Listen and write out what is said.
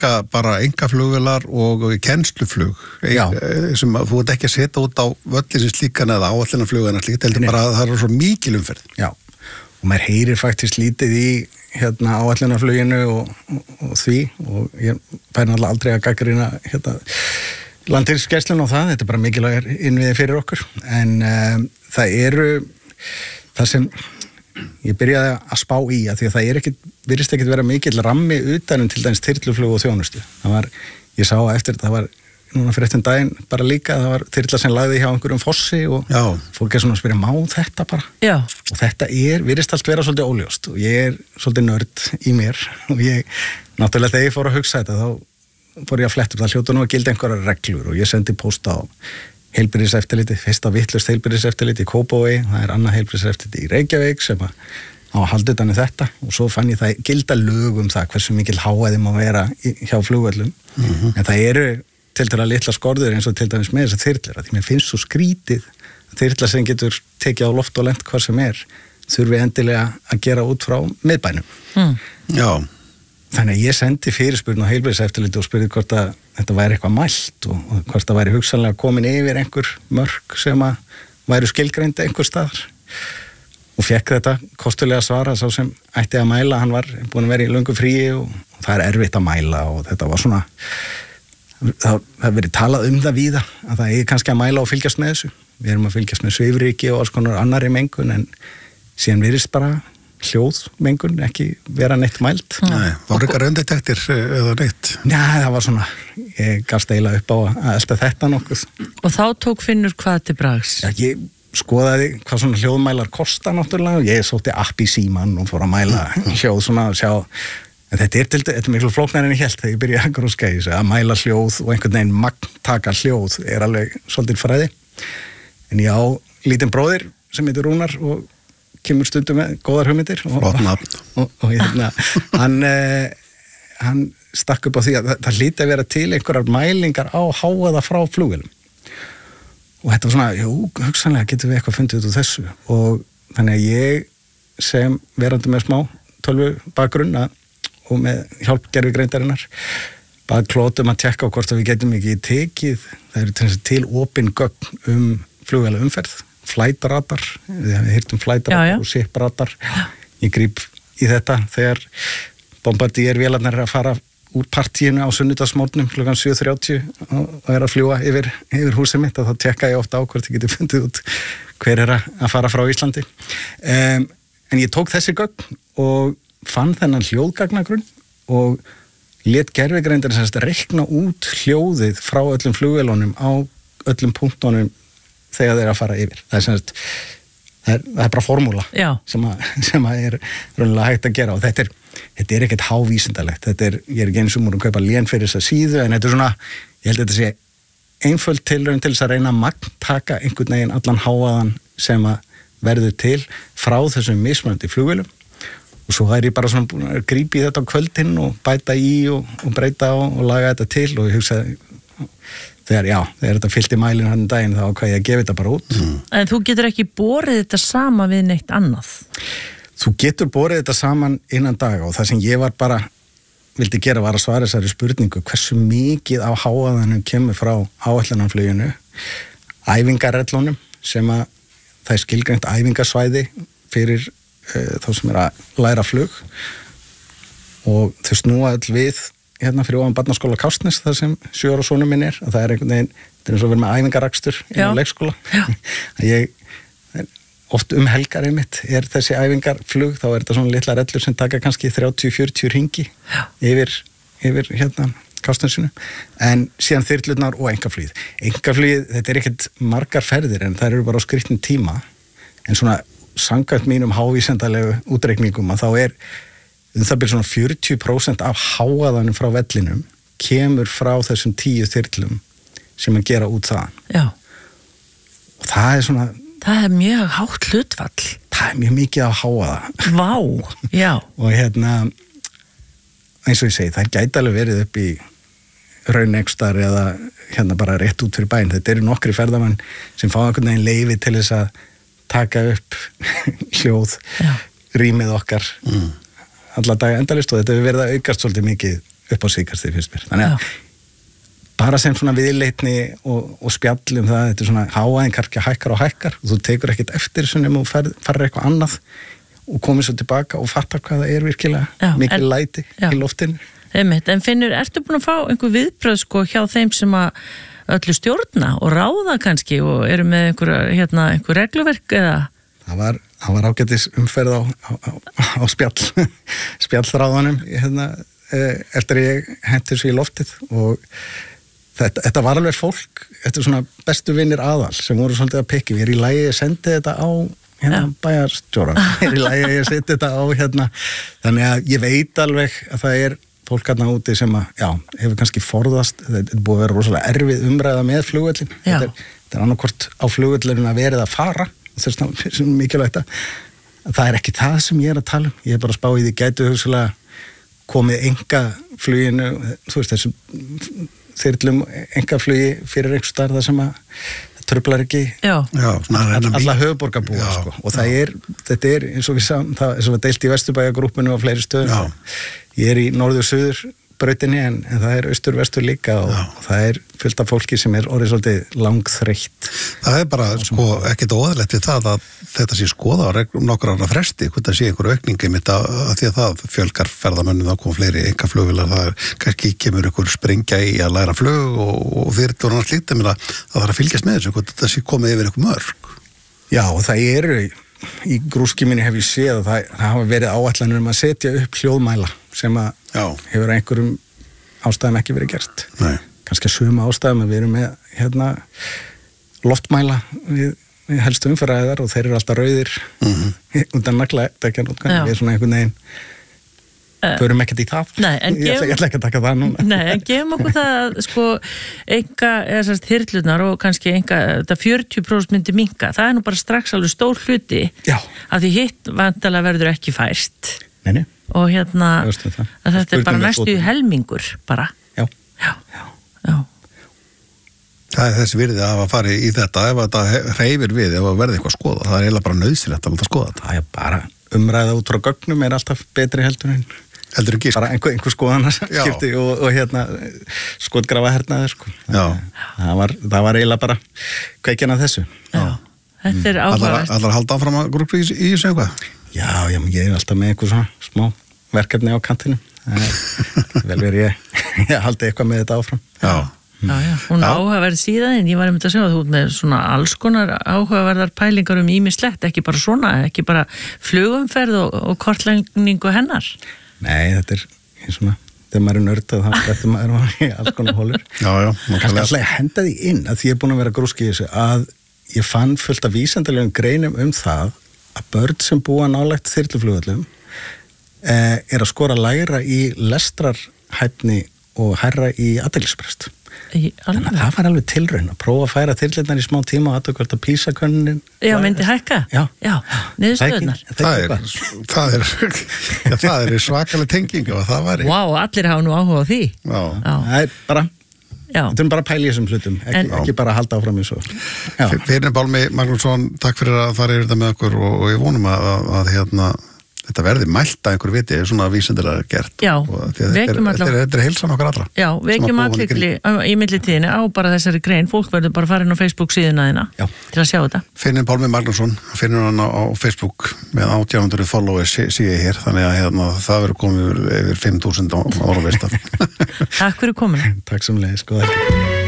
bara einkaflugvélar og kennsluflug sem að þú ert ekki að setja út á völlin sem slíkan eða áætlunarflugana slíkt, heldur bara að það svo mikil umferð. Já, og maður heyrir faktisk lítið í áætlunarfluginu og því, og ég fær náttúrulega aldrei að gagnrýna landhelgisgæsluna og það, þetta bara mikilvægir innviði fyrir okkur, en það sem ég byrjaði að spá í að því að það virðist ekkert vera mikill rammi utanum til dæmis þyrluflug og þjónustu. Ég sá eftir þetta, það var núna fyrir eftir daginn bara líka, það var þyrla sem lagði hjá einhverjum fossi og fólk svona að spyrja, má þetta bara? Já. Og þetta virðist allt vera svolítið óljóst og ég svolítið nörd í mér og náttúrulega þegar ég fór að hugsa þetta þá fór ég að fletta, það hljóta nú að gilda einhverjar reglur og ég sendi pósta á heilbrigðiseftirliti, fyrsta vitlaust heilbrigðiseftirliti í Kópavogi, það annað heilbrigðiseftirliti í Reykjavík sem á að halda utan þetta og svo fann ég það gilda lög það hversu mikil háæði má vera hjá flugvöllum, en það eru tiltölulega litla skorður eins og til dæmis með þessar þyrlur, því mér finnst svo skrítið að þyrla sem getur tekið á loft og lent hvað sem þurfi endilega að gera út frá miðbænum. Já. Þannig að ég sendi fyrirspurn á heilbrigðiseftirliti og spurði hvort að þetta væri eitthvað mælt og hvort það væri hugsanlega komin yfir einhver mörk sem að væru skilgreind einhver staðar og fekk þetta kostulega svara sá sem ætti að mæla, hann var búin að vera í löngu fríi og það erfitt að mæla og þetta var svona það verið talað það víða að það kannski að mæla og fylgjast með þessu. Við erum að fylgjast með svifryki og alls konar annarri mengun en síðan virðist bara hljóðmengun ekki vera neitt mælt. Nei, var eitthvað raundetektir eða neitt? Já, það var svona, ég gafst eiginlega upp á að elta þetta nokkuð. Og þá tók Finnur hvað til brags? Já, ég skoðaði hvað svona hljóðmælar kosta náttúrulega og ég sótti app í síman og fór að mæla hljóð svona að sjá, en þetta er miklu flóknar en ég held þegar ég byrjaði að grúska í þessu, að mæla hljóð og einhvern veginn magntaka hljóð alveg svolítið fræði. En ég á lítinn bróðir sem heitir Rúnar og kemur stundum með góðar hugmyndir og hann stakk upp á því að það hlýti að vera til einhverjar mælingar á háaða frá flugvélum og þetta var svona, hugsanlega getum við eitthvað fundið út úr þessu og þannig að ég sem verandi með smá tölvu bakgrunn og með hjálp gervigreindarinnar bað Klótum að tjekka á hvort að við getum ekki tekið, það eru til opin gögn flugvéla umferð flætradar, við hefum heyrt flætradar og SIP-radar. Ég gríp í þetta þegar Bombardier-vélarnar að fara úr partíinu á sunnudagsmorgnum klukkan 7:30 og að fljúga yfir húsið mitt og þá tekka ég ofta á hvort ég geti fundið út hver að fara frá Íslandi. En ég tók þessi gögn og fann þennan hljóðgagnagrunn og lét gervigreindar reikna út hljóðið frá öllum flugvélunum á öllum punktunum þegar þeir að fara yfir. Það er bara formúla sem er raunlega hægt að gera og þetta er ekkert hávísindalegt. Ég er ekki eins og múin að kaupa lén fyrir þessa síðu en þetta er svona, ég held að þetta sé einföld tilraun til þess að reyna að magntaka einhvern veginn allan háaðan sem að verður til frá þessum mismunandi flugvélum og svo er ég bara svona búin að grípa í þetta á kvöldin og bæta í og breyta og laga þetta til og ég hugsaði þegar þetta fyllt í mælinn hann daginn þá ákvað ég að gefa þetta bara út. En þú getur ekki borið þetta sama við neitt annað? Þú getur borið þetta saman innan daga og það sem ég var bara vildi gera var að svara þessari spurningu hversu mikið á háaðanum kemur frá áætlunarfluginu, æfingarellunum sem að það er skilgreint æfingarsvæði fyrir þá sem að læra flug og þau snúa all við fyrir ofan barnaskóla Kársnes þar sem 7 ára sonur minn að það er einhvern veginn, þetta er eins og verið með æfingarakstur inn á leikskóla. Oft helgar einmitt er þessi æfingarflug, þá er þetta svona litla rellur sem taka kannski 30-40 hringi yfir Kársnesinu, en síðan þyrlurnar og einkaflugið. Einkaflugið, þetta er ekkert margar ferðir en það eru bara á skrýtnum tíma, en svona samkvæmt mínum hávísendalegu útreikningum að þá er það byrja svona 40% af háaðanum frá vellinum kemur frá þessum 10 þyrlum sem að gera út þaðan. Já. Og það er svona... Það er mjög hátt hlutfall. Það er mjög mikið á háaða. Vá, já. Og eins og ég segi, það gæti alveg verið upp í Raunekstar eða bara rétt út fyrir bæinn. Þetta eru nokkri ferðamenn sem fá einhvern veginn leyfi til þess að taka upp hljóð, rýmið okkar alla daga endalist og þetta hefur verið að aukast svolítið mikið upp á síkastið fyrst mér. Þannig að bara sem svona viðleitni og spjall það, þetta svona háaðin kannski hækkar og hækkar og þú tekur ekkert eftir þessu nema og farir eitthvað annað og komið svo tilbaka og fattar hvað það virkilega mikil læti í loftinu. En Finnur, ertu búin að fá einhver viðbröð sko hjá þeim sem að öllu stjórna og ráða kannski og eru með einhver regluverk eða? Það var ágætis umferð á spjallráðanum eftir ég henti þessu í loftið og þetta var alveg fólk, þetta er svona bestu vinnir aðal sem voru svolítið að pikki. Ég er í lagi að sendi þetta á bæjarstjóran. Ég er í lagi að ég seti þetta á Þannig að ég veit alveg að það er fólk hérna úti sem hefur kannski forðast, þetta er búið að vera rosalega erfið umræða með flugvöllin. Þetta er annarkvort á flugvöllin að verið að fara, þess að mikilvægt að það er ekki það sem ég er að tala um. Ég er bara að spá í því gætu hugsalega komið einkafluginu, þú veist þessum þyrlum einkaflugi fyrir einhver starf þar sem að truflar ekki alla höfuborgarbúa sko. Og þetta er eins og við saman, það er deilt í Vesturbæjargrúppinu og fleiri stöðum. Ég er í norður-suður brautinni en það er austur-vestur líka og það er fullt af fólki sem er orðið svolítið langþreytt. Það er bara sko ekkert óæðilegt við það að þetta sé skoða á nokkur ára fresti, hvort það sé einhver aukningi mitt að því að það fjölgar ferðamönnum, þá kom fleiri einkaflugvélar, það er kannski kemur einhver sprengja í að læra flug og þyrlur og annars lítið með það þarf að fylgjast með þessu, hvort það sé komið yfir einhver mörg. Já, og það eru í grúskiminni hef ég séð að það hafa verið áætlanir að setja upp hljóðmæla sem að hefur einhverjum ástæðum ekki verið gert. Nei. Kannski sömu ástæðum að við erum með loftmæla við helstu umferðaræðar og þeir eru alltaf rauðir undan nagla við erum svona einhvern veginn förum ekkert í það. Nei, ég ætla ekki að taka það núna. Nei, en gefum okkur það sko þyrlunar og kannski þetta 40% myndi minnka. Það er nú bara strax alveg stór hluti að því hitt vandalega verður ekki fært. Nei. Og að þetta er bara næstu helmingur bara. Já. Það er þessi virði að fara í þetta ef þetta hreyfir við, ef það verði eitthvað að skoða. Það er eiginlega bara nauðsynlegt að láta skoða þetta. Það er bara umræða út frá gögnum er alltaf betri heldur en gísk. Bara einhver skoðanaskipti og skotgrafa hernaður sko. Það var eiginlega bara kveikjan að þessu. Já. Þetta er áhugavert. Allar halda áfram að grúppu í þessu eitthvað? Já, ég er alltaf með einhver svona smá verkefni á kantinu. Vel verið ég haldi eitthvað með þetta áfram. Já, hún áhugaverð síðan en ég var að segja að þú með svona alls konar áhugaverðar pælingar ýmislegt, ekki bara svona, ekki bara flugumferð og kortlægningu hennar. Nei, þetta er svona, þegar maður er nördað þá þetta maður í alls konar hólur. Kannski alltaf henda því inn að því ég er búin að vera grúski í þessu að ég fann fullt af vísindalegum greinum það að börn sem búa nálægt þyrluflugvöllum er að skora lægra í lestrarhæfni og hærra í athyglisbrest. Þannig að það var alveg tilraun að prófa að færa þyrlurnar í smá tíma og aðtökvært að PISA-könnunin. Já, myndi hækka? Já, niðurstöðunar. Það er svakaleg tenging og það var allir hafa nú áhuga á því. Það er bara þetta er bara að pæla í þessum hlutum, ekki bara að halda áfram eins og. Finnur Pálmi Magnússon, takk fyrir að fara yfir þetta með okkur og ég vonum að þetta verði mælt að einhver viti, svona vísindilega gert. Já, þetta er heilsan okkar allra. Já, vekjum athygli í millitíðinni á bara þessari grein, fólk verður bara að fara inn á Facebook síðuna þína til að sjá þetta. Finnur Pálmi Magnússon, finnur hann á Facebook með 1800 followers síðu hér, þannig að það verður komið yfir 5.000 ára veist af. Takk fyrir komuna. Takk sem leiðis, góða helgi.